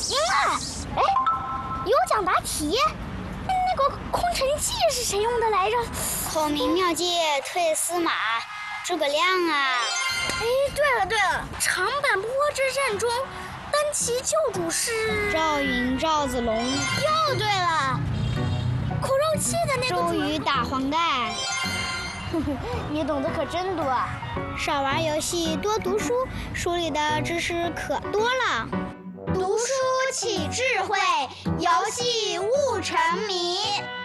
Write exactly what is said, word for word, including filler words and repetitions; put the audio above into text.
赢了！哎，有奖答题。那个空城计是谁用的来着？ 孔明妙计退司马，诸葛亮啊！ 哎，对了对了，长坂坡之战中，单骑救主是赵云、赵子龙。 又对了，苦肉计的那个周瑜打黄盖。 你懂得可真多啊！ 少玩游戏，多读书，书里的知识可多了。 读书起智慧，游戏悟沉迷。